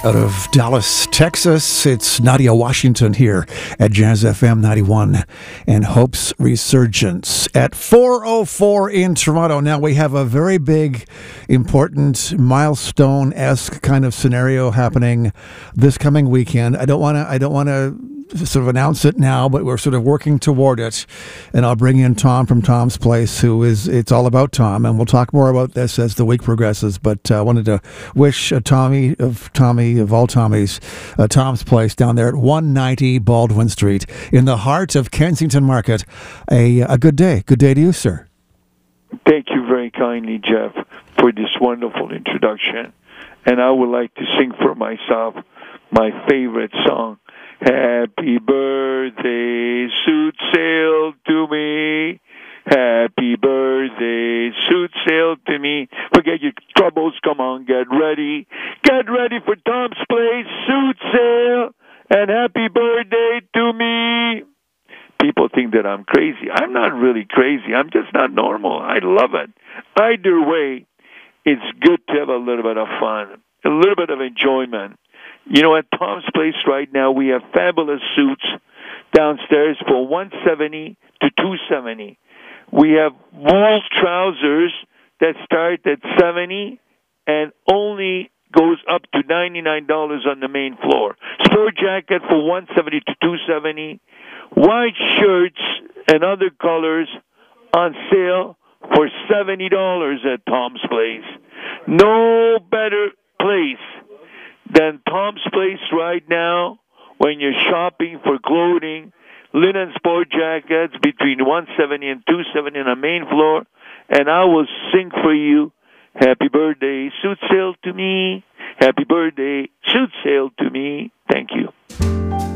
Out of Dallas, Texas, it's Nadia Washington here at Jazz FM 91 and Hope's Resurgence at 4:04 in Toronto. Now we have a very big, important, milestone-esque kind of scenario happening this coming weekend. I don't want to sort of announce it now, but we're sort of working toward it. And I'll bring in Tom from Tom's Place, it's all about Tom, and we'll talk more about this as the week progresses. But I wanted to wish Tommy of all Tommies, Tom's Place down there at 190 Baldwin Street in the heart of Kensington Market, a good day. Good day to you, sir. Thank you very kindly, Jeff, for this wonderful introduction. And I would like to sing for myself my favorite song. Happy birthday, Suit Sail to me. Happy birthday, Suit Sail to me. Forget your troubles, come on, get ready. Get ready for Tom's Place, Suit Sail, and happy birthday to me. People think that I'm crazy. I'm not really crazy. I'm just not normal. I love it. Either way, it's good to have a little bit of fun, a little bit of enjoyment. You know, at Tom's Place right now, we have fabulous suits downstairs for $170 to $270. We have wool trousers that start at $70 and only goes up to $99 on the main floor. Sport jacket for $170 to $270. White shirts and other colors on sale for $70 at Tom's Place. No better place than Tom's Place right now when you're shopping for clothing, linen sport jackets between $170 and $270 on the main floor. And I will sing for you, happy birthday, Suit Sail to me. Happy birthday, Suit Sail to me.